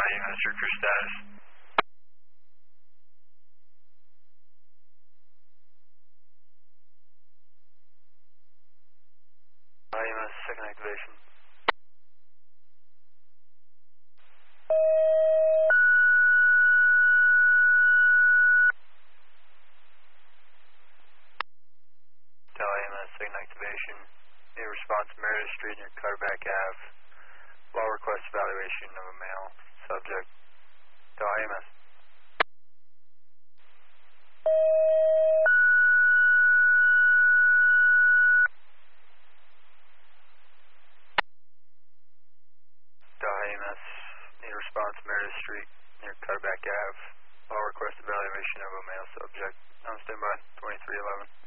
EMS, your crew status. EMS, second activation. EMS, second activation. Need a response to Meredith Street near Cutterback Ave. Law request evaluation of a male subject. EMS. EMS. Need a response to Meredith Street near Cutterback Ave. Law request evaluation of a male subject. On standby, 2311.